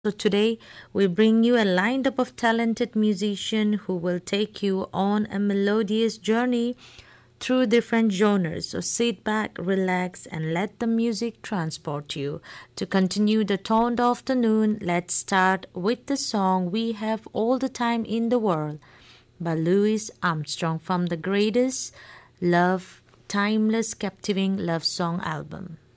So today we bring you a lineup of talented musicians who will take you on a melodious journey through different genres. So sit back, relax, and let the music transport you. To continue the toned afternoon, let's start with the song We Have All the Time in the World by Louis Armstrong from the greatest love, timeless, captivating love song album.